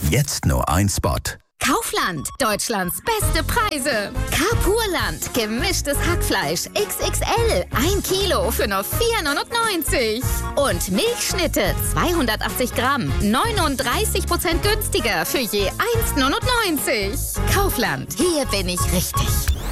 Jetzt nur ein Spot. Kaufland, Deutschlands beste Preise. Carpurland, gemischtes Hackfleisch XXL, 1 Kilo für nur 4,99 €. Und Milchschnitte, 280 Gramm, 39% günstiger für je 1,99 €. Kaufland, hier bin ich richtig.